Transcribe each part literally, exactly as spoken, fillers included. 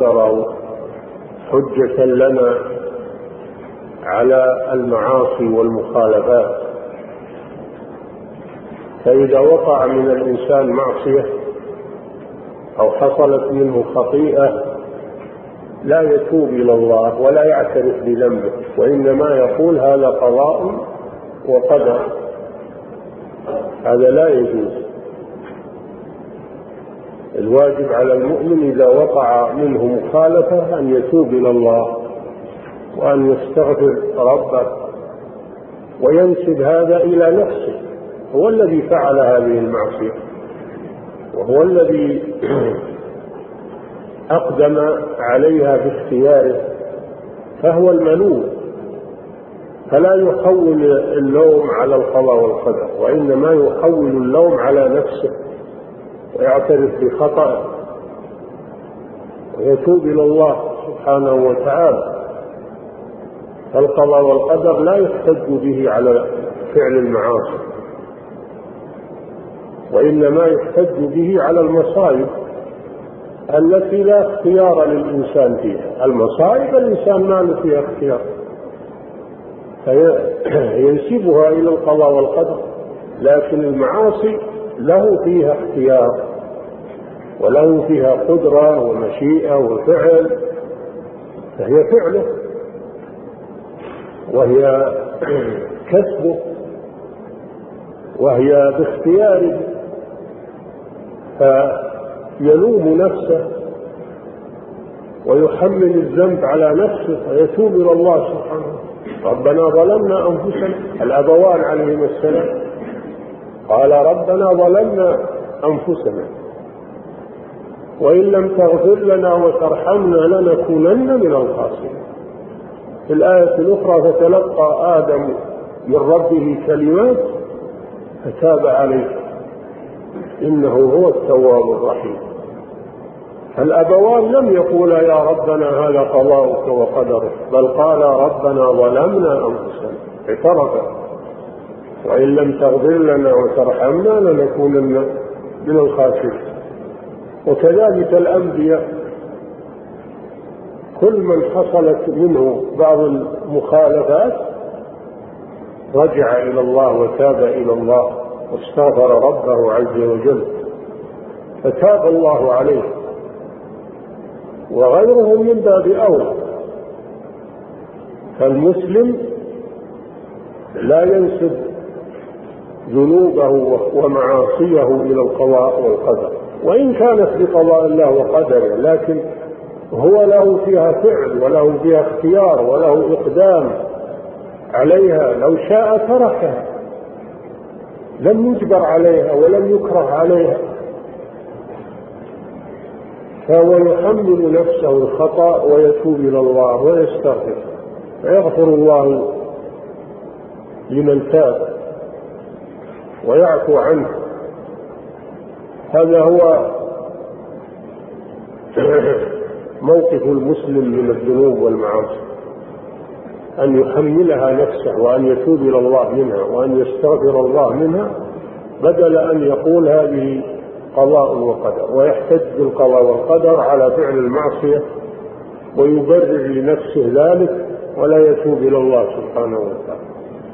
تروا حجة لنا على المعاصي والمخالفات. فإذا وقع من الإنسان معصية أو حصلت منه خطيئة لا يتوب إلى الله ولا يعترف بذنبه، وإنما يقول هذا قضاء وقدر. هذا لا يجوز. الواجب على المؤمن إذا وقع منه مخالفة أن يتوب إلى الله وأن يستغفر ربه وينسب هذا إلى نفسه. هو الذي فعل هذه المعصية وهو الذي أقدم عليها باختياره، فهو الملوم. فلا يحول اللوم على القضاء والقدر، وإنما يحول اللوم على نفسه ويعترف بخطأه ويتوب إلى الله سبحانه وتعالى. فالقضاء والقدر لا يحتج به على فعل المعاصي، وإنما يحتج به على المصائب التي لا اختيار للإنسان فيها. المصائب الإنسان ما له فيها اختيار، فينسبها إلى القضاء والقدر، لكن المعاصي له فيها اختيار وله فيها قدرة ومشيئة وفعل، فهي فعله وهي كسبه وهي باختياره، فيلوم نفسه ويحمل الذنب على نفسه ويتوب إلى الله سبحانه. ربنا ظلمنا أنفسنا، الأبوان عليهما السلام قال ربنا ظلمنا أنفسنا وإن لم تغفر لنا وترحمنا لنكونن من الخاسرين. في الآية الأخرى فتلقى آدم من ربه كلمات فتاب عليه إنه هو التواب الرحيم. الأبوان لم يقولا يا ربنا هذا قضاؤك وقدرك، بل قال ربنا ظلمنا أنفسنا، اعترفا وإن لم تغفر لنا وترحمنا لنكونن من الخاسرين. وكذلك الأنبياء كل من حصلت منه بعض المخالفات رجع إلى الله وتاب إلى الله واستغفر ربه عز وجل فتاب الله عليه، وغيرهم من باب أولى. فالمسلم لا ينسب ذنوبه ومعاصيه إلى القضاء والقدر، وإن كانت بقضاء الله وقدره، لكن هو له فيها فعل وله فيها اختيار وله إقدام عليها. لو شاء تركها، لم يجبر عليها ولم يكره عليها، فهو يحمل نفسه الخطأ ويتوب إلى الله ويستغفر فيغفر الله لمن تاب ويعفو عنه. هذا هو موقف المسلم من الذنوب والمعاصي، أن يحملها نفسه وأن يتوب إلى الله منها وأن يستغفر الله منها، بدل أن يقول هذه قضاء وقدر ويحتج بالقضاء والقدر على فعل المعصية ويبرر لنفسه ذلك ولا يتوب إلى الله سبحانه وتعالى.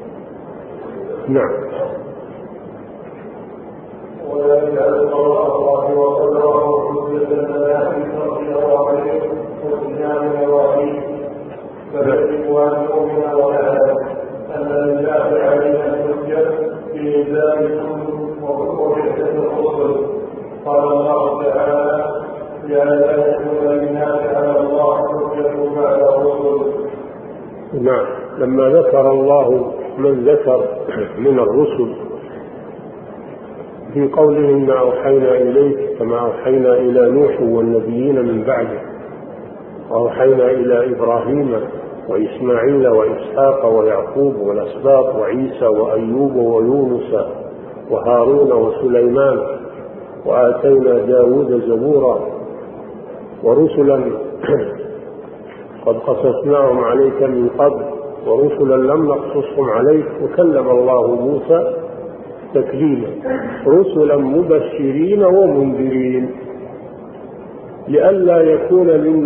نعم. فيجب أن نؤمن ولا أن الله علينا الحجة في ذلك وبعثة الرسل. قال الله تعالى يا لا يكون للناس على الله حجة بعد الرسل. نعم. لما ذكر الله من ذكر من الرسل في قوله إنا أوحينا إليك كما أوحينا إلى نوح والنبيين من بعده، وأوحينا إلى إبراهيم وإسماعيل وإسحاق ويعقوب والأسباط وعيسى وأيوب ويونس وهارون وسليمان وآتينا داود زبورا ورسلا قد قصصناهم عليك من قبل ورسلا لم نقصصهم عليك وكلم الله موسى تكليما رسلا مبشرين ومنذرين لئلا يكون للناس